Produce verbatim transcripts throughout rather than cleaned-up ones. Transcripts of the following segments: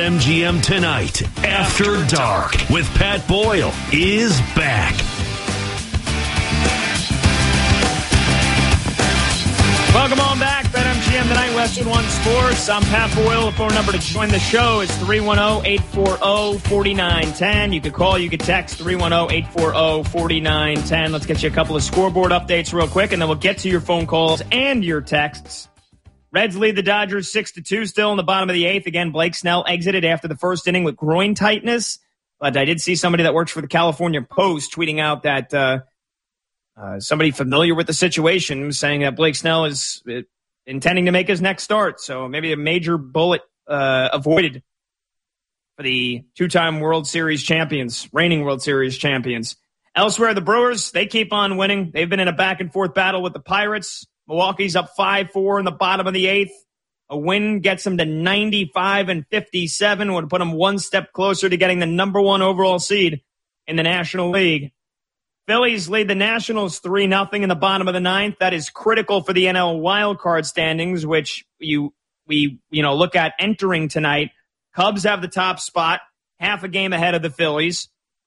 BetMGM Tonight, After Dark, with Pat Boyle, is back. Welcome on back. BetMGM Tonight, Western One Sports. I'm Pat Boyle. The phone number to join the show is three one zero, eight four zero, four nine one zero. You could call, you could text three one zero, eight four zero, four nine one zero. Let's get you a couple of scoreboard updates real quick, and then we'll get to your phone calls and your texts. Reds lead the Dodgers six to two still in the bottom of the eighth. Again, Blake Snell exited after the first inning with groin tightness. But I did see somebody that works for the California Post tweeting out that uh, uh, somebody familiar with the situation was saying that Blake Snell is uh, intending to make his next start. So maybe a major bullet uh, avoided for the two-time World Series champions, reigning World Series champions. Elsewhere, the Brewers, they keep on winning. They've been in a back-and-forth battle with the Pirates. Milwaukee's up five four in the bottom of the eighth. A win gets them to ninety-five and fifty-seven, would put them one step closer to getting the number one overall seed in the National League. Phillies lead the Nationals three nothing in the bottom of the ninth. That is critical for the N L wildcard standings, which you we you know look at entering tonight. Cubs have the top spot, half a game ahead of the Phillies.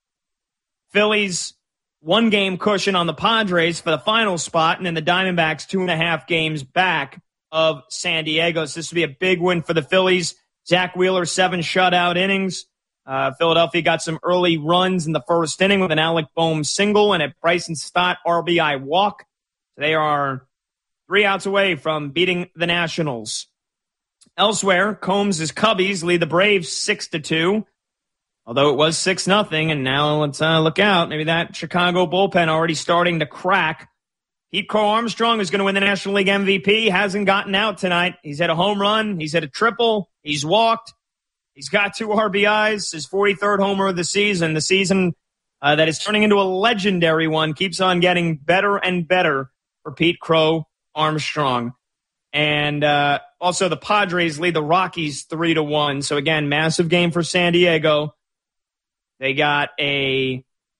Phillies one game cushion on the Padres for the final spot, and then the Diamondbacks two and a half games back of San Diego. So this would be a big win for the Phillies. Zach Wheeler, seven shutout innings. Uh, Philadelphia got some early runs in the first inning with an Alec Boehm single and a Bryson Stott R B I walk. They are three outs away from beating the Nationals. Elsewhere, Combs' Cubbies lead the Braves six to two. Although it was six nothing, and now let's uh, look out. Maybe that Chicago bullpen already starting to crack. Pete Crow Armstrong is going to win the National League M V P. Hasn't gotten out tonight. He's hit a home run. He's hit a triple. He's walked. He's got two R B Is. His forty-third homer of the season. The season uh, that is turning into a legendary one keeps on getting better and better for Pete Crow Armstrong. And uh, also the Padres lead the Rockies three to one. So, again, massive game for San Diego. They got a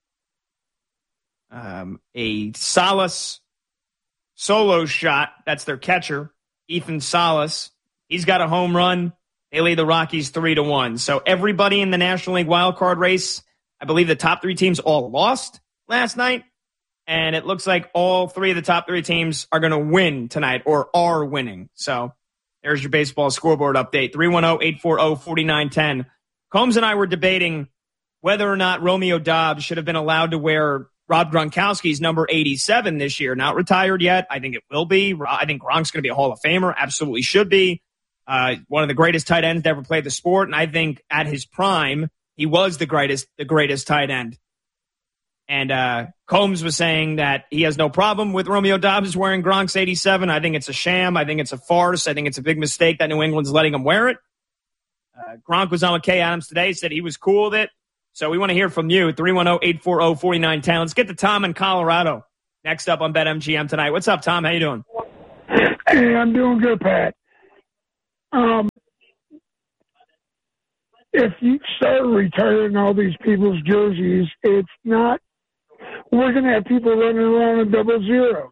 um, a Salas solo shot. That's their catcher, Ethan Salas. He's got a home run. They lead the Rockies three to one. So everybody in the National League wildcard race, I believe the top three teams all lost last night. And it looks like all three of the top three teams are going to win tonight or are winning. So there's your baseball scoreboard update. three one zero, eight four zero, four nine one zero. Combs and I were debating whether or not Romeo Dobbs should have been allowed to wear Rob Gronkowski's number eighty-seven this year. Not retired yet. I think it will be. I think Gronk's going to be a Hall of Famer. Absolutely should be. Uh, one of the greatest tight ends to ever play the sport. And I think at his prime, he was the greatest, the greatest tight end. And uh, Combs was saying that he has no problem with Romeo Dobbs wearing Gronk's eighty-seven. I think it's a sham. I think it's a farce. I think it's a big mistake that New England's letting him wear it. Uh, Gronk was on with Kay Adams today, said he was cool with it. So we want to hear from you, three one zero, eight four zero, four nine one zero. Let's get to Tom in Colorado next up on BetMGM tonight. What's up, Tom? How you doing? Hey, I'm doing good, Pat. Um, if you start retiring all these people's jerseys, it's not – we're going to have people running around in double zeros.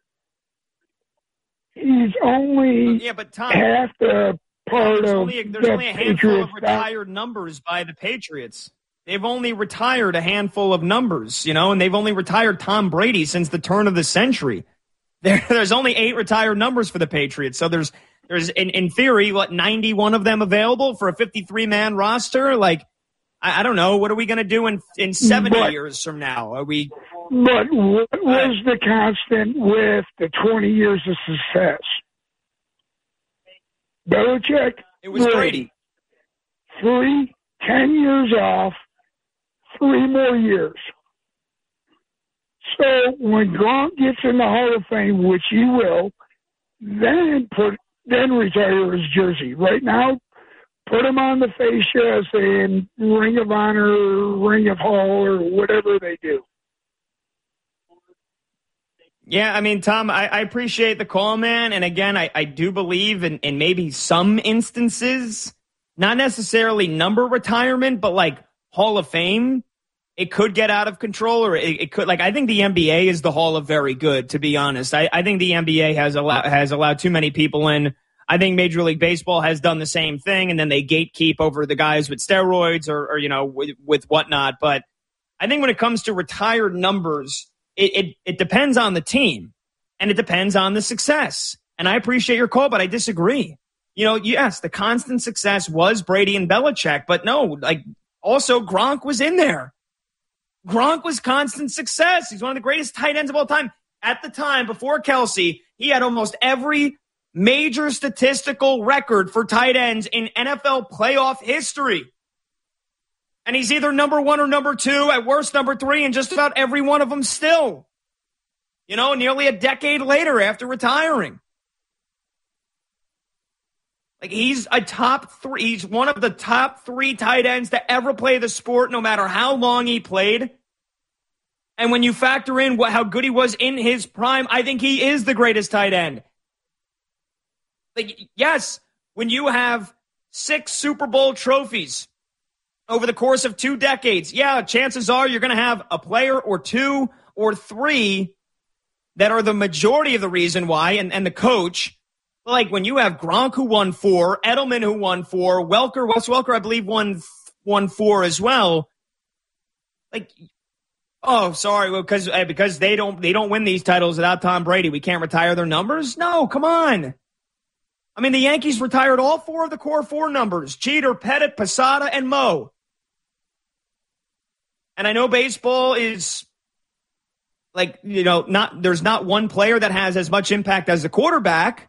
He's only yeah, but Tom, half the part there's of only a, There's the only a handful Patriots of retired numbers by the Patriots. They've only retired a handful of numbers, you know, and they've only retired Tom Brady since the turn of the century. There, there's only eight retired numbers for the Patriots. So there's, there's in, in theory, what, ninety-one of them available for a fifty-three man roster? Like, I, I don't know. What are we going to do in, in seventy but, years from now? Are we? But what was the constant with the twenty years of success? Belichick. It was Brady. Three, ten years off. Three more years. So when Gronk gets in the Hall of Fame, which he will, then put then retire his jersey. Right now, put him on the fascia saying Ring of Honor, Ring of Hall, or whatever they do. Yeah, I mean, Tom, I, I appreciate the call, man. And again, I, I do believe in, in maybe some instances, not necessarily number retirement, but like Hall of Fame, it could get out of control, or it, it could, like, I think the N B A is the Hall of Very Good, to be honest. I, I think the N B A has allowed, has allowed too many people in. I think Major League Baseball has done the same thing, and then they gatekeep over the guys with steroids or, or you know, with, with whatnot. But I think when it comes to retired numbers, it, it, it depends on the team, and it depends on the success. And I appreciate your call, but I disagree. You know, yes, the constant success was Brady and Belichick, but no, like also Gronk was in there. Gronk was constant success. He's one of the greatest tight ends of all time. At the time, before Kelsey, he had almost every major statistical record for tight ends in N F L playoff history. And he's either number one or number two, at worst number three, and just about every one of them still. You know, nearly a decade later after retiring. Like, he's a top three. He's one of the top three tight ends to ever play the sport, no matter how long he played. And when you factor in what, how good he was in his prime, I think he is the greatest tight end. Like, yes, when you have six Super Bowl trophies over the course of two decades, yeah, chances are you're going to have a player or two or three that are the majority of the reason why, and, and the coach. Like when you have Gronk who won four, Edelman who won four, Welker, Wes Welker, I believe, won, won four as well. Like, oh, sorry, well, because because they don't they don't win these titles without Tom Brady, we can't retire their numbers? No, come on. I mean, the Yankees retired all four of the core four numbers: Jeter, Pettit, Posada, and Mo. And I know baseball is like, you know, not there's not one player that has as much impact as the quarterback.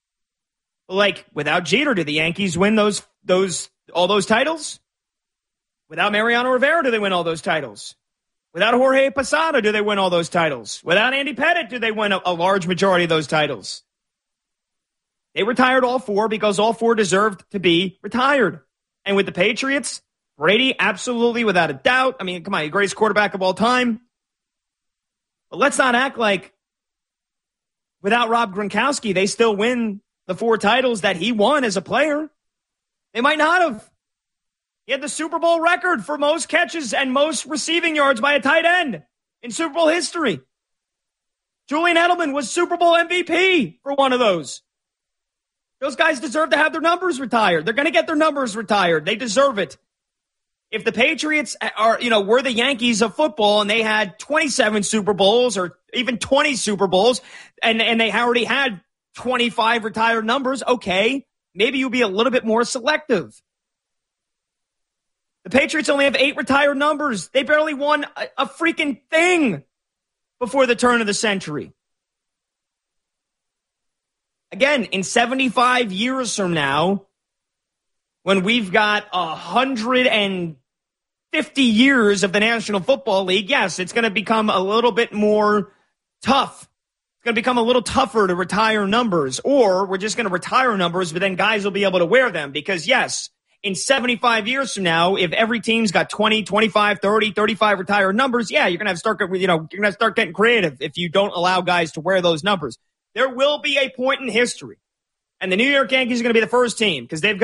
Like, without Jeter, do the Yankees win those those all those titles? Without Mariano Rivera, do they win all those titles? Without Jorge Posada, do they win all those titles? Without Andy Pettit, do they win a, a large majority of those titles? They retired all four because all four deserved to be retired. And with the Patriots, Brady, absolutely, without a doubt. I mean, come on, the greatest quarterback of all time. But let's not act like without Rob Gronkowski, they still win the four titles that he won as a player. They might not have. He had the Super Bowl record for most catches and most receiving yards by a tight end in Super Bowl history. Julian Edelman was Super Bowl M V P for one of those. Those guys deserve to have their numbers retired. They're going to get their numbers retired. They deserve it. If the Patriots are, you know, were the Yankees of football and they had twenty-seven Super Bowls or even twenty Super Bowls and, and they already had twenty-five retired numbers, okay, maybe you'll be a little bit more selective. The Patriots only have eight retired numbers. They barely won a, a freaking thing before the turn of the century. Again, in seventy-five years from now, when we've got one hundred fifty years of the National Football League, yes, it's going to become a little bit more tough. It's going to become a little tougher to retire numbers, or we're just going to retire numbers, but then guys will be able to wear them because, yes, in seventy-five years from now, if every team's got twenty, twenty-five, thirty, thirty-five retired numbers, yeah, you're going to have to start, you know, you're going to start getting creative if you don't allow guys to wear those numbers. There will be a point in history, and the New York Yankees are going to be the first team because they've got